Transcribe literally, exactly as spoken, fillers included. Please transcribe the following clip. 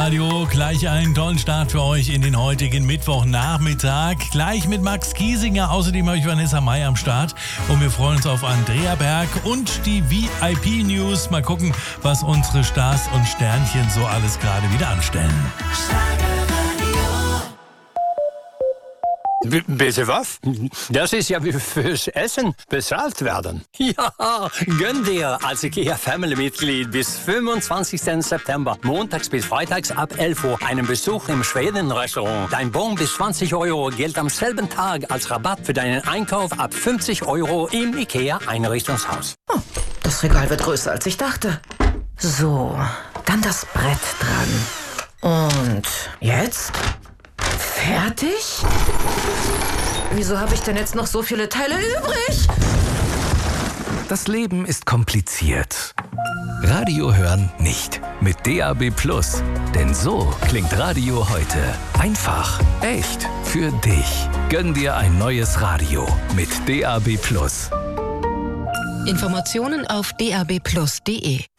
Radio, gleich einen tollen Start für euch in den heutigen Mittwochnachmittag. Gleich mit Max Giesinger, außerdem habe ich Vanessa May am Start. Und wir freuen uns auf Andrea Berg und die V I P-News. Mal gucken, was unsere Stars und Sternchen so alles gerade wieder anstellen. B- bitte was? Das ist ja wie fürs Essen bezahlt werden. Ja, gönn dir als IKEA Family-Mitglied bis fünfundzwanzigsten September, montags bis freitags ab elf Uhr, einen Besuch im Schweden-Restaurant. Dein Bon bis zwanzig Euro gilt am selben Tag als Rabatt für deinen Einkauf ab fünfzig Euro im IKEA-Einrichtungshaus. Oh, das Regal wird größer, als ich dachte. So, dann das Brett dran. Und jetzt? Fertig? Wieso habe ich denn jetzt noch so viele Teile übrig? Das Leben ist kompliziert. Radio hören nicht. Mit D A B Plus. Denn so klingt Radio heute. Einfach, echt, für dich. Gönn dir ein neues Radio mit D A B Plus. Informationen auf d a b plus punkt d e.